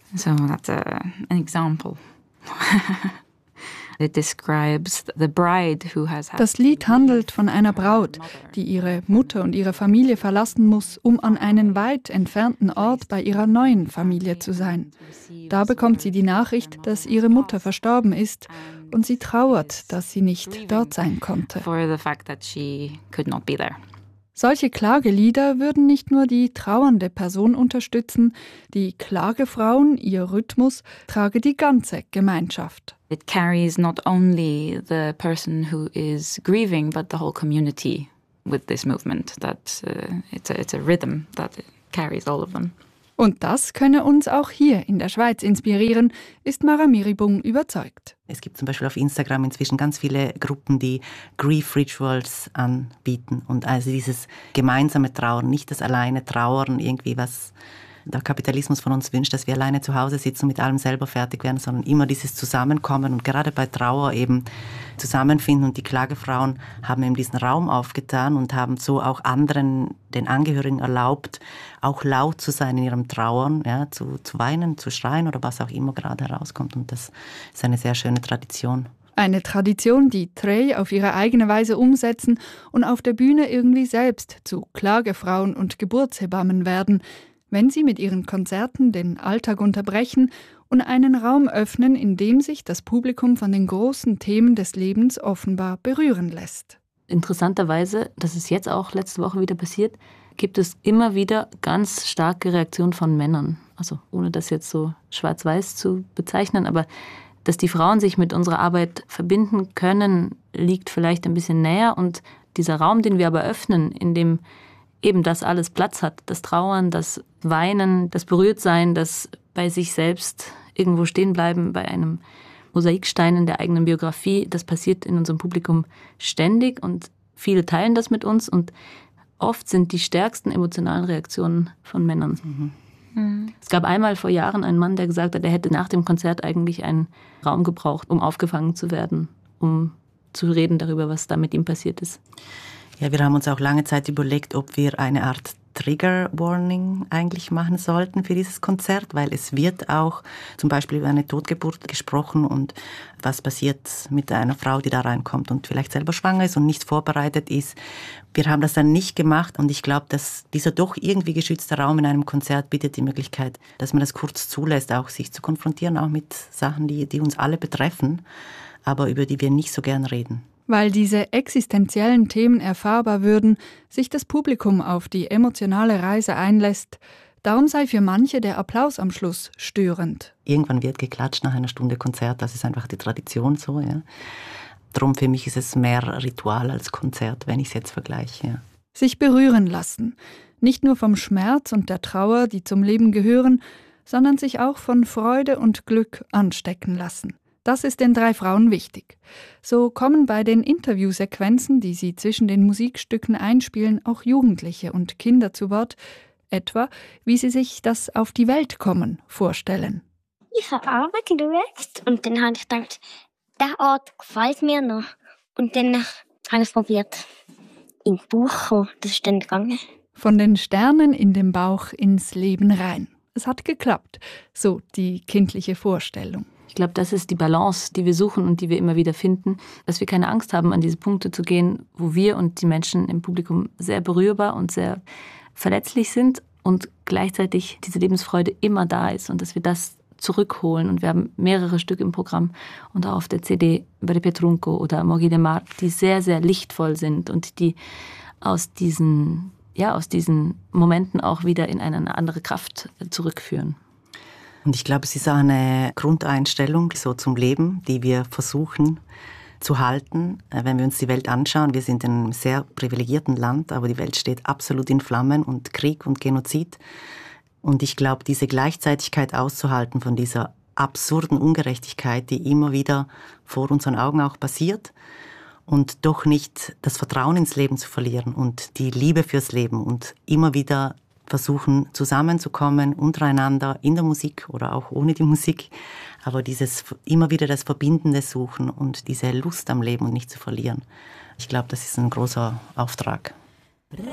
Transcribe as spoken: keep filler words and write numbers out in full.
So that's a, an example. It describes the bride who has had. Das Lied handelt von einer Braut, die ihre Mutter und ihre Familie verlassen muss, um an einen weit entfernten Ort bei ihrer neuen Familie zu sein. Da bekommt sie die Nachricht, dass ihre Mutter verstorben ist, und sie trauert, dass sie nicht dort sein konnte. For the fact that she could not be there. Solche Klagelieder würden nicht nur die trauernde Person unterstützen, die Klagefrauen, ihr Rhythmus, trage die ganze Gemeinschaft. It carries not only the person who is grieving, but the whole community with this movement. That uh, it's a, it's a rhythm that carries all of them. Und das könne uns auch hier in der Schweiz inspirieren, ist Mara Miribung überzeugt. Es gibt zum Beispiel auf Instagram inzwischen ganz viele Gruppen, die Grief Rituals anbieten. Und also dieses gemeinsame Trauern, nicht das alleine Trauern, irgendwie was der Kapitalismus von uns wünscht, dass wir alleine zu Hause sitzen und mit allem selber fertig werden, sondern immer dieses Zusammenkommen und gerade bei Trauer eben zusammenfinden. Und die Klagefrauen haben eben diesen Raum aufgetan und haben so auch anderen, den Angehörigen erlaubt, auch laut zu sein in ihrem Trauern, ja, zu, zu weinen, zu schreien oder was auch immer gerade herauskommt. Und das ist eine sehr schöne Tradition. Eine Tradition, die Trey auf ihre eigene Weise umsetzen und auf der Bühne irgendwie selbst zu Klagefrauen und Geburtshebammen werden, wenn sie mit ihren Konzerten den Alltag unterbrechen und einen Raum öffnen, in dem sich das Publikum von den großen Themen des Lebens offenbar berühren lässt. Interessanterweise, das ist jetzt auch letzte Woche wieder passiert, gibt es immer wieder ganz starke Reaktionen von Männern. Also ohne das jetzt so schwarz-weiß zu bezeichnen, aber dass die Frauen sich mit unserer Arbeit verbinden können, liegt vielleicht ein bisschen näher. Und dieser Raum, den wir aber öffnen, in dem eben das alles Platz hat, das Trauern, das Weinen, das Berührtsein, das bei sich selbst irgendwo stehen bleiben, bei einem Mosaikstein in der eigenen Biografie, das passiert in unserem Publikum ständig und viele teilen das mit uns und oft sind die stärksten emotionalen Reaktionen von Männern. Mhm. Mhm. Es gab einmal vor Jahren einen Mann, der gesagt hat, er hätte nach dem Konzert eigentlich einen Raum gebraucht, um aufgefangen zu werden, um zu reden darüber, was da mit ihm passiert ist. Ja, wir haben uns auch lange Zeit überlegt, ob wir eine Art Trigger Warning eigentlich machen sollten für dieses Konzert, weil es wird auch zum Beispiel über eine Totgeburt gesprochen und was passiert mit einer Frau, die da reinkommt und vielleicht selber schwanger ist und nicht vorbereitet ist. Wir haben das dann nicht gemacht und ich glaube, dass dieser doch irgendwie geschützte Raum in einem Konzert bietet die Möglichkeit, dass man das kurz zulässt, auch sich zu konfrontieren, auch mit Sachen, die, die uns alle betreffen, aber über die wir nicht so gern reden. Weil diese existenziellen Themen erfahrbar würden, sich das Publikum auf die emotionale Reise einlässt, darum sei für manche der Applaus am Schluss störend. Irgendwann wird geklatscht nach einer Stunde Konzert, das ist einfach die Tradition so. Ja. Darum für mich ist es mehr Ritual als Konzert, wenn ich es jetzt vergleiche. Ja. Sich berühren lassen, nicht nur vom Schmerz und der Trauer, die zum Leben gehören, sondern sich auch von Freude und Glück anstecken lassen. Das ist den drei Frauen wichtig. So kommen bei den Interviewsequenzen, die sie zwischen den Musikstücken einspielen, auch Jugendliche und Kinder zu Wort, etwa wie sie sich das Auf die Welt kommen vorstellen. Ich habe Arbeit geschaut und dann habe ich gedacht, der Ort gefällt mir noch. Und dann habe ich es probiert, in den Bauch kommen. Das ist dann gegangen. Von den Sternen in dem Bauch ins Leben rein. Es hat geklappt, so die kindliche Vorstellung. Ich glaube, das ist die Balance, die wir suchen und die wir immer wieder finden, dass wir keine Angst haben, an diese Punkte zu gehen, wo wir und die Menschen im Publikum sehr berührbar und sehr verletzlich sind und gleichzeitig diese Lebensfreude immer da ist und dass wir das zurückholen. Und wir haben mehrere Stücke im Programm und auch auf der C D Bre Petrunco oder Moghi de Mar, die sehr, sehr lichtvoll sind und die aus diesen, ja, aus diesen Momenten auch wieder in eine andere Kraft zurückführen. Und ich glaube, es ist auch eine Grundeinstellung so zum Leben, die wir versuchen zu halten. Wenn wir uns die Welt anschauen, wir sind in einem sehr privilegierten Land, aber die Welt steht absolut in Flammen und Krieg und Genozid. Und ich glaube, diese Gleichzeitigkeit auszuhalten von dieser absurden Ungerechtigkeit, die immer wieder vor unseren Augen auch passiert, und doch nicht das Vertrauen ins Leben zu verlieren und die Liebe fürs Leben und immer wieder versuchen zusammenzukommen untereinander in der Musik oder auch ohne die Musik, aber dieses immer wieder das Verbindende suchen und diese Lust am Leben und nicht zu verlieren. Ich glaube, das ist ein großer Auftrag.